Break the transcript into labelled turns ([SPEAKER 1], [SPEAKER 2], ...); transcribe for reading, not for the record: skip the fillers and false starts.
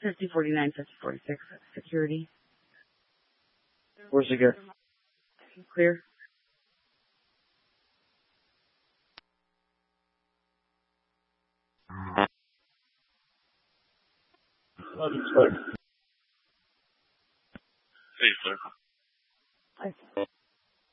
[SPEAKER 1] 5049, 5046, security.
[SPEAKER 2] Where's it good?
[SPEAKER 1] Clear.
[SPEAKER 3] Hey, sir.
[SPEAKER 1] Hi.